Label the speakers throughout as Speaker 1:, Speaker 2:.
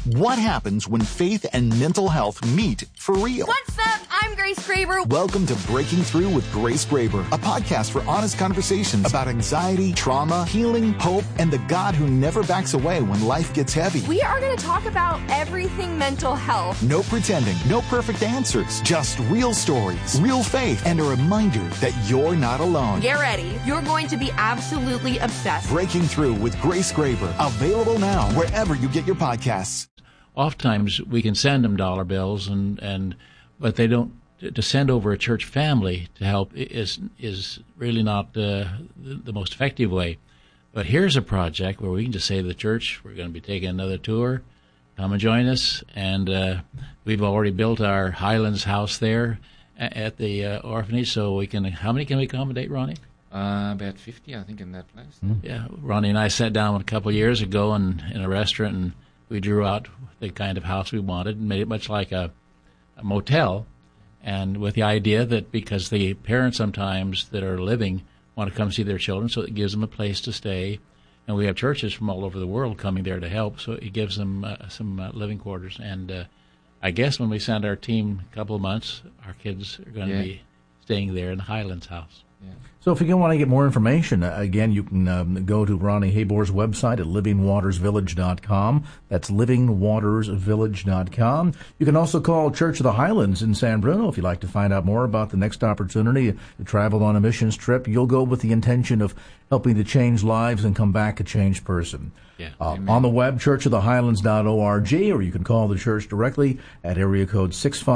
Speaker 1: What happens when faith and mental health meet for real?
Speaker 2: What's up? I'm Grace Graber.
Speaker 1: Welcome to Breaking Through with Grace Graber, a podcast for honest conversations about anxiety, trauma, healing, hope, and the God who never backs away when life gets heavy.
Speaker 2: We are going to talk about everything mental health.
Speaker 1: No pretending, no perfect answers, just real stories, real faith, and a reminder that you're not alone.
Speaker 2: Get ready. You're going to be absolutely obsessed.
Speaker 1: Breaking Through with Grace Graber, available now wherever you get your podcasts.
Speaker 3: Oftentimes we can send them dollar bills, but they don't. To send over a church family to help is really not the most effective way. But here's a project where we can just say to the church, we're going to be taking another tour. Come and join us. And we've already built our Highlands house there at the orphanage, so we can. How many can we accommodate, Ronnie?
Speaker 4: About 50, I think, in that place.
Speaker 3: Yeah, Ronnie and I sat down a couple of years ago in a restaurant, and we drew out the kind of house we wanted and made it much like a motel, and with the idea that because the parents sometimes that are living want to come see their children, so it gives them a place to stay. And we have churches from all over the world coming there to help, so it gives them some living quarters. And I guess when we send our team a couple of months, our kids are going to be staying there in the Highlands house.
Speaker 5: Yeah. So if you want to get more information, again, you can go to Ronnie Habor's website at livingwatersvillage.com. That's livingwatersvillage.com. You can also call Church of the Highlands in San Bruno if you'd like to find out more about the next opportunity to travel on a missions trip. You'll go with the intention of helping to change lives and come back a changed person.
Speaker 3: Yeah.
Speaker 5: On the web, churchofthehighlands.org, or you can call the church directly at area code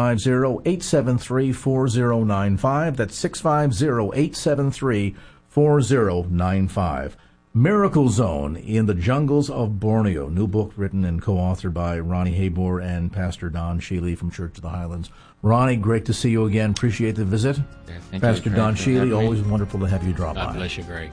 Speaker 5: 650-873-4095. That's 650-873-4095. Miracle Zone in the Jungles of Borneo, new book written and co-authored by Ronnie Habor and Pastor Don Sheely from Church of the Highlands. Ronnie, great to see you again. Appreciate the visit.
Speaker 4: Yeah, thank
Speaker 5: Pastor
Speaker 4: you,
Speaker 5: Don
Speaker 4: for
Speaker 5: Sheely, always wonderful to have you drop by.
Speaker 3: God bless you, Greg.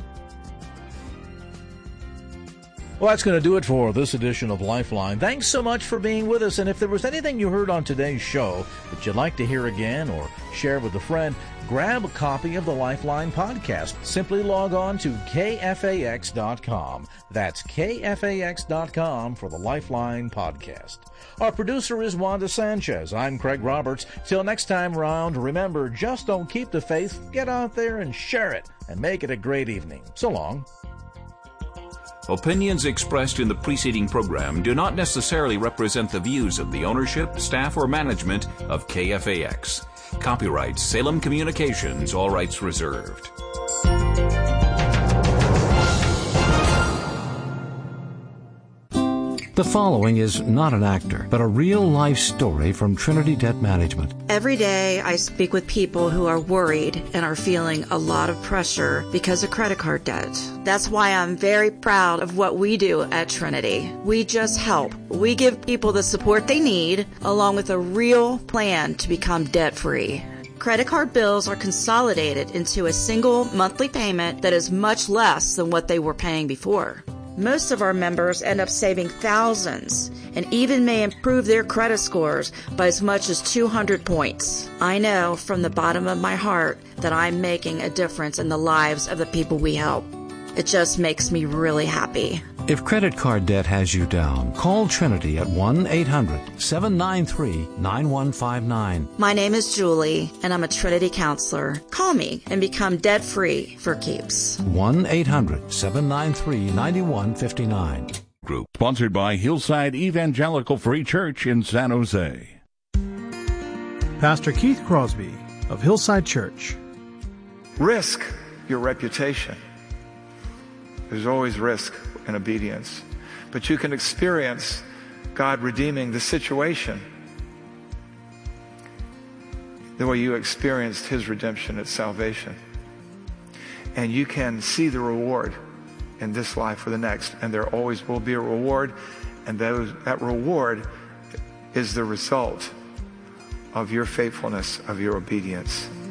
Speaker 5: Well, that's going to do it for this edition of Lifeline. Thanks so much for being with us. And if there was anything you heard on today's show that you'd like to hear again or share with a friend, grab a copy of the Lifeline podcast. Simply log on to KFAX.com. That's KFAX.com for the Lifeline podcast. Our producer is Wanda Sanchez. I'm Craig Roberts. Till next time around, remember, just don't keep the faith. Get out there and share it and make it a great evening. So long.
Speaker 6: Opinions expressed in the preceding program do not necessarily represent the views of the ownership, staff, or management of KFAX. Copyright Salem Communications, all rights reserved.
Speaker 7: The following is not an actor, but a real-life story from Trinity Debt Management.
Speaker 8: Every day I speak with people who are worried and are feeling a lot of pressure because of credit card debt. That's why I'm very proud of what we do at Trinity. We just help. We give people the support they need, along with a real plan to become debt-free. Credit card bills are consolidated into a single monthly payment that is much less than what they were paying before. Most of our members end up saving thousands and even may improve their credit scores by as much as 200 points. I know from the bottom of my heart that I'm making a difference in the lives of the people we help. It just makes me really happy.
Speaker 7: If credit card debt has you down, call Trinity at 1-800-793-9159.
Speaker 8: My name is Julie, and I'm a Trinity counselor. Call me and become debt-free for keeps.
Speaker 7: 1-800-793-9159.
Speaker 9: Group sponsored by Hillside Evangelical Free Church in San Jose.
Speaker 10: Pastor Keith Crosby of Hillside Church.
Speaker 11: Risk your reputation. There's always risk in obedience. But you can experience God redeeming the situation the way you experienced His redemption at salvation. And you can see the reward in this life or the next. And there always will be a reward. And that reward is the result of your faithfulness, of your obedience.